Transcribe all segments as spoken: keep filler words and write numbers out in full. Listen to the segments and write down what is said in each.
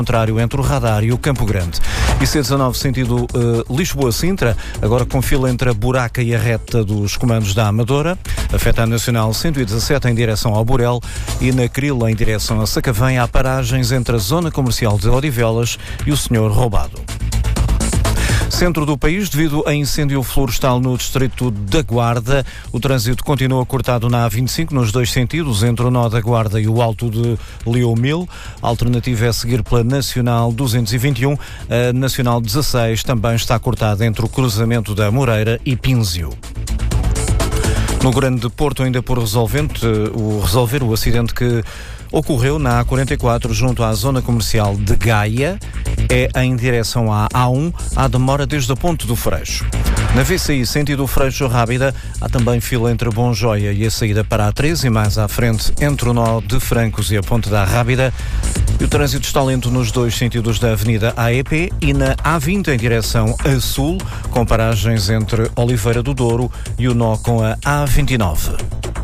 contrário entre o Radar e o Campo Grande. E C dezanove sentido uh, Lisboa-Sintra, agora com fila entre a Buraca e a reta dos comandos da Amadora. Afeta a Nacional cento e dezassete em direção ao Borel e na Crila em direção a Sacavém há paragens entre a zona comercial de Odivelas e o Senhor Roubado. Centro do país, devido a incêndio florestal no distrito da Guarda, o trânsito continua cortado na A vinte e cinco nos dois sentidos, entre o nó da Guarda e o Alto de Leomil. A alternativa é seguir pela Nacional duzentos e vinte e um. A Nacional dezasseis também está cortada entre o cruzamento da Moreira e Pínzio. No Grande Porto, ainda por resolvente, o resolver o acidente que ocorreu na A quarenta e quatro junto à zona comercial de Gaia, é em direção à A um, há demora desde a Ponte do Freixo. Na V C I, sentido Freixo Rábida, há também fila entre Bom Joia e a saída para a A treze e mais à frente entre o nó de Francos e a Ponte da Rábida. E o trânsito está lento nos dois sentidos da Avenida A E P e na A vinte em direção a sul, com paragens entre Oliveira do Douro e o nó com a A vinte e nove.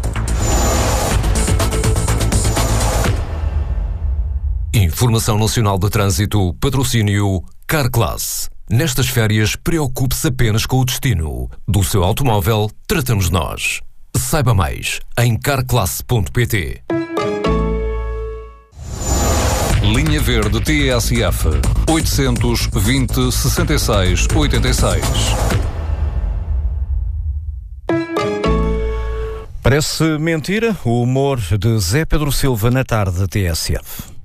Informação Nacional de Trânsito, patrocínio Carclass. Nestas férias, preocupe-se apenas com o destino. Do seu automóvel, tratamos nós. Saiba mais em carclass ponto pt. Linha Verde T S F oitocentos e vinte, sessenta e seis, oitenta e seis. Parece mentira o humor de Zé Pedro Silva na tarde da T S F.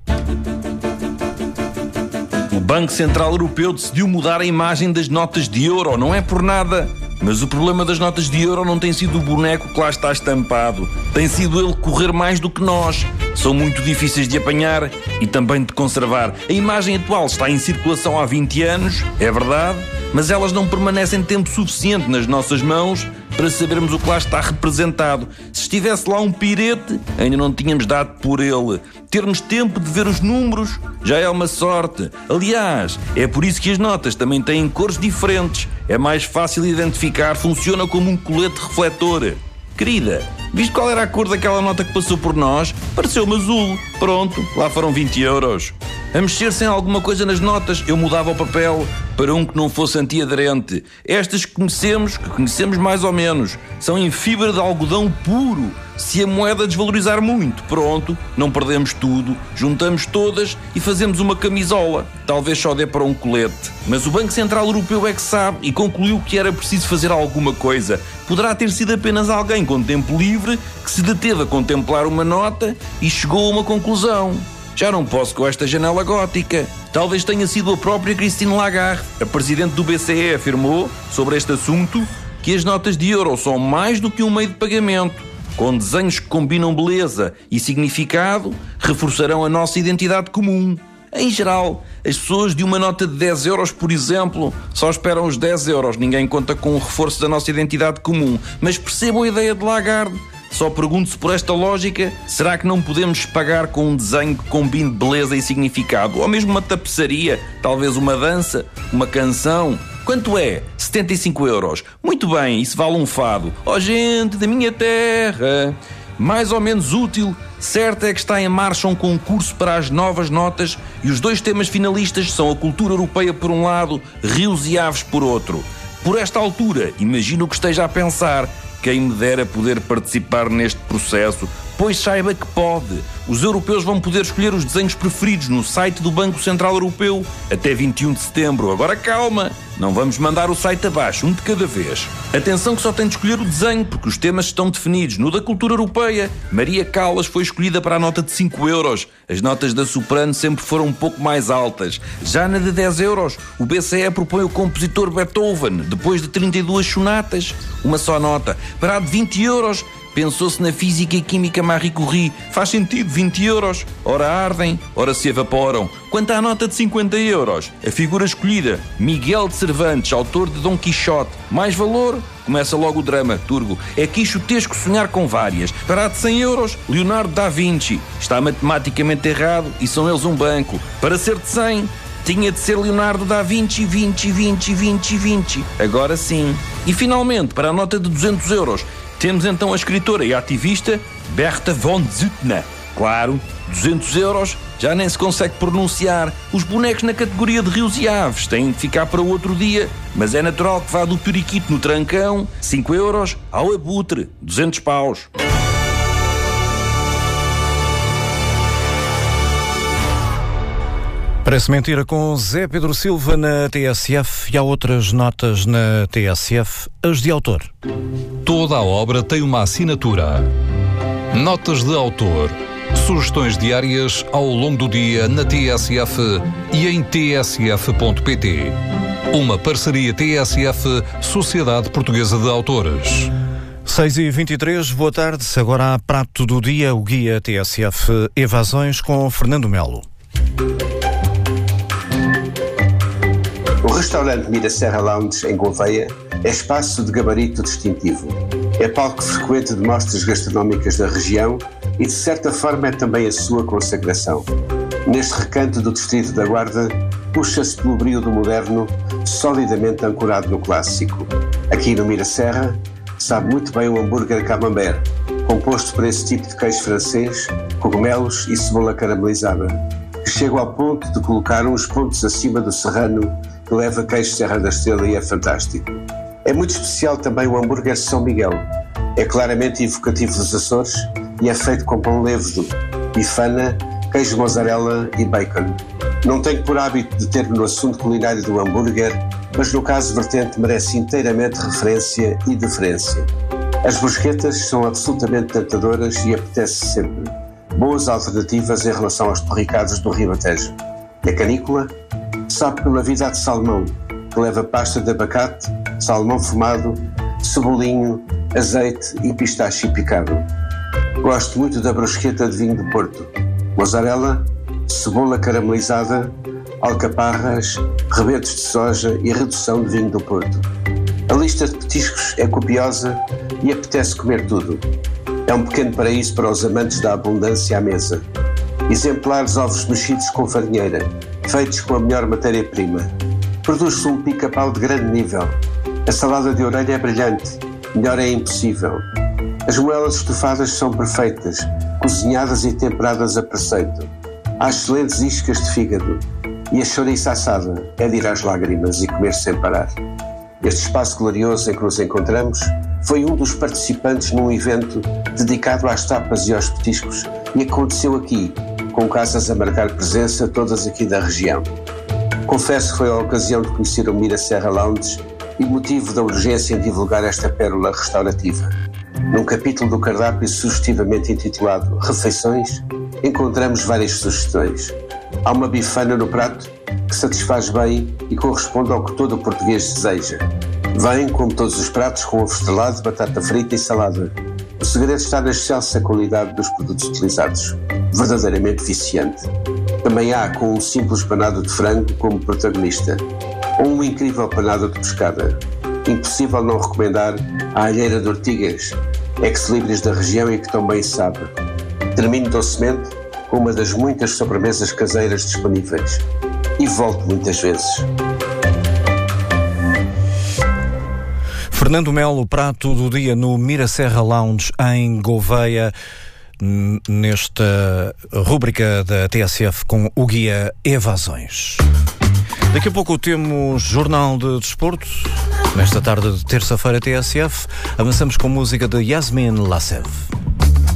O Banco Central Europeu decidiu mudar a imagem das notas de euro. Não é por nada, mas o problema das notas de euro não tem sido o boneco que lá está estampado. Tem sido ele correr mais do que nós. São muito difíceis de apanhar e também de conservar. A imagem atual está em circulação há vinte anos, é verdade, mas elas não permanecem tempo suficiente nas nossas mãos para sabermos o que lá está representado. Se estivesse lá um pirete, ainda não tínhamos dado por ele. Termos tempo de ver os números já é uma sorte. Aliás, é por isso que as notas também têm cores diferentes. É mais fácil identificar, funciona como um colete refletor. Querida, viste qual era a cor daquela nota que passou por nós? Pareceu-me azul. Pronto, lá foram vinte euros. A mexer-se em alguma coisa nas notas, eu mudava o papel para um que não fosse antiaderente. Estas que conhecemos, que conhecemos mais ou menos, são em fibra de algodão puro. Se a moeda desvalorizar muito, pronto, não perdemos tudo, juntamos todas e fazemos uma camisola. Talvez só dê para um colete. Mas o Banco Central Europeu é que sabe e concluiu que era preciso fazer alguma coisa. Poderá ter sido apenas alguém com tempo livre que se deteve a contemplar uma nota e chegou a uma conclusão. Já não posso com esta janela gótica. Talvez tenha sido a própria Christine Lagarde. A presidente do B C E afirmou, sobre este assunto, que as notas de euro são mais do que um meio de pagamento. Com desenhos que combinam beleza e significado, reforçarão a nossa identidade comum. Em geral, as pessoas de uma nota de dez euros, por exemplo, só esperam os dez euros. Ninguém conta com o reforço da nossa identidade comum. Mas percebo a ideia de Lagarde. Só pergunto-se por esta lógica, será que não podemos pagar com um desenho que combine beleza e significado? Ou mesmo uma tapeçaria, talvez uma dança, uma canção? Quanto é? setenta e cinco euros. Muito bem, isso vale um fado. Oh gente da minha terra! Mais ou menos útil, certo é que está em marcha um concurso para as novas notas e os dois temas finalistas são a cultura europeia por um lado, rios e aves por outro. Por esta altura, imagino que esteja a pensar: quem me dera poder participar neste processo, pois saiba que pode. Os europeus vão poder escolher os desenhos preferidos no site do Banco Central Europeu até vinte e um de setembro. Agora calma, não vamos mandar o site abaixo, um de cada vez. Atenção que só tem de escolher o desenho, porque os temas estão definidos. No da cultura europeia, Maria Callas foi escolhida para a nota de cinco euros. As notas da soprano sempre foram um pouco mais altas. Já na de dez euros, o B C E propõe o compositor Beethoven, depois de trinta e duas sonatas. Uma só nota. Para a de vinte euros, pensou-se na física e química Marie Curie. Faz sentido, vinte euros. Ora ardem, ora se evaporam. Quanto à nota de cinquenta euros, a figura escolhida, Miguel de Cervantes, autor de Dom Quixote. Mais valor? Começa logo o drama, Turgo. É quixotesco sonhar com várias. Para a de cem euros, Leonardo da Vinci. Está matematicamente errado e são eles um banco. Para ser de cem, tinha de ser Leonardo da Vinci, Vinci, Vinci, Vinci, Vinci. Agora sim. E finalmente, para a nota de duzentos euros, temos então a escritora e ativista Berta von Suttner. Claro, duzentos euros já nem se consegue pronunciar. Os bonecos na categoria de rios e aves têm de ficar para outro dia, mas é natural que vá do periquito no trancão, cinco euros, ao abutre, duzentos paus. Parece mentira com Zé Pedro Silva na T S F e há outras notas na T S F, as de autor. Toda a obra tem uma assinatura. Notas de autor. Sugestões diárias ao longo do dia na T S F e em t s f ponto p t. Uma parceria T S F, Sociedade Portuguesa de Autores. seis e vinte e três, boa tarde. Agora há prato do dia, o guia T S F Evasões com Fernando Melo. O restaurante Miraserra Lounge, em Gouveia, é espaço de gabarito distintivo. É palco frequente de mostras gastronómicas da região e, de certa forma, é também a sua consagração. Neste recanto do distrito da Guarda, puxa-se pelo brio do moderno, solidamente ancorado no clássico. Aqui no Miraserra, sabe muito bem o hambúrguer camembert, composto por esse tipo de queijo francês, cogumelos e cebola caramelizada, que chega ao ponto de colocar uns pontos acima do serrano que leva queijo Serra da Estrela e é fantástico. É muito especial também o hambúrguer São Miguel. É claramente evocativo dos Açores e é feito com pão lévedo, bifana, queijo mozzarella e bacon. Não tenho por hábito de ter no assunto culinário do hambúrguer, mas no caso vertente merece inteiramente referência e deferência. As brusquetas são absolutamente tentadoras e apetece sempre. Boas alternativas em relação aos torricados do Ribatejo. E a canícula sabe pela vida de salmão, que leva pasta de abacate, salmão fumado, cebolinho, azeite e pistache picado. Gosto muito da brusqueta de vinho do Porto. Mozzarella, cebola caramelizada, alcaparras, rebentos de soja e redução de vinho do Porto. A lista de petiscos é copiosa e apetece comer tudo. É um pequeno paraíso para os amantes da abundância à mesa. Exemplares ovos mexidos com farinheira, feitos com a melhor matéria-prima. Produz-se um pica-pau de grande nível. A salada de orelha é brilhante, melhor é impossível. As moelas estofadas são perfeitas, cozinhadas e temperadas a preceito. Há excelentes iscas de fígado. E a chouriça assada é de ir às lágrimas e comer sem parar. Este espaço glorioso em que nos encontramos foi um dos participantes num evento dedicado às tapas e aos petiscos e aconteceu aqui, com casas a marcar presença, todas aqui da região. Confesso que foi a ocasião de conhecer o Miraserra Lounge e motivo da urgência em divulgar esta pérola restaurativa. Num capítulo do cardápio sugestivamente intitulado Refeições, encontramos várias sugestões. Há uma bifana no prato que satisfaz bem e corresponde ao que todo o português deseja. Vem, como todos os pratos, com ovo estrelado, batata frita e salada. O segredo está na excelsa qualidade dos produtos utilizados, verdadeiramente viciante. Também há com um simples panado de frango como protagonista, ou um incrível panado de pescada. Impossível não recomendar a alheira de ortigas, ex-libris da região e que tão bem sabe. Termino docemente com uma das muitas sobremesas caseiras disponíveis. E volto muitas vezes. Fernando Melo, prato do dia no Miraserra Lounge em Gouveia, nesta rúbrica da T S F com o guia Evasões. Daqui a pouco temos Jornal de Desporto. Nesta tarde de terça-feira T S F, avançamos com música de Yasmin Lassev.